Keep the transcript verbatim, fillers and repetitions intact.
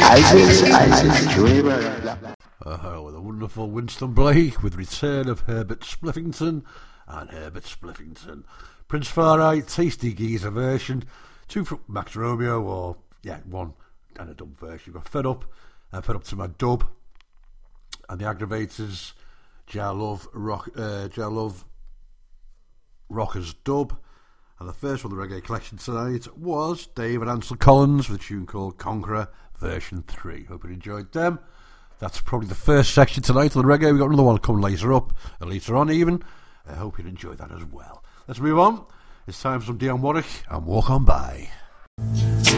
Isis, Isis, Johnny Rogan. Uh, with a wonderful Winston Blake, with return of Herbert Spliffington and Herbert Spliffington. Prince Far Tasty Geezer version, two from Max Romeo, or yeah, one and a dub version. You've got Fed Up and Fed Up to My Dub, and the Aggravators, Jar Love, Rock, uh, Jar Love Rockers Dub. And the first one, the reggae collection tonight, was David Ansel Collins with a tune called Conqueror version three. Hope you enjoyed them. That's probably the first section tonight of the reggae. We've got another one coming later up, or later on even. I hope you enjoy that as well. Let's move on. It's time for some Dionne Warwick and Walk On By.